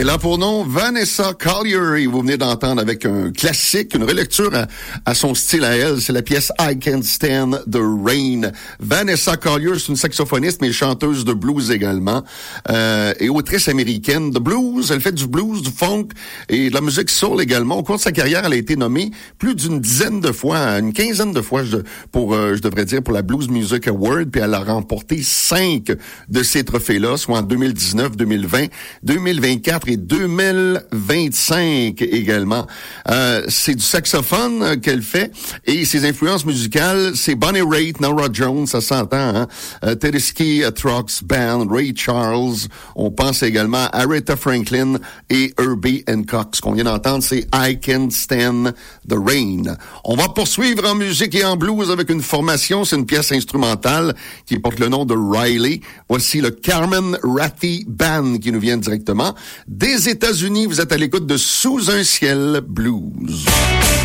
Elle a pour nom Vanessa Collier et vous venez d'entendre avec un classique, une relecture à son style à elle. C'est la pièce I Can't Stand the Rain. Vanessa Collier, c'est une saxophoniste mais chanteuse de blues également et autrice américaine de blues. Elle fait du blues, du funk et de la musique soul également. Au cours de sa carrière, elle a été nommée plus d'une dizaine de fois, une quinzaine de fois je devrais dire, pour la Blues Music Award, puis elle a remporté 5 de ces trophées-là, soit en 2019, 2020, 2024 et 2025 également. C'est du saxophone qu'elle fait et ses influences musicales, c'est Bonnie Raitt, Nora Jones, ça s'entend, hein? Tedeschi Trucks Band, Ray Charles, on pense également à Aretha Franklin et Herbie Hancock. Ce qu'on vient d'entendre, c'est I Can't Stand the Rain. On va poursuivre en musique et en blues avec une formation, c'est une pièce instrumentale qui porte le nom de Riley. Voici le Carmen Rathy Band qui nous vient directement des États-Unis. Vous êtes à l'écoute de Sous un ciel blues.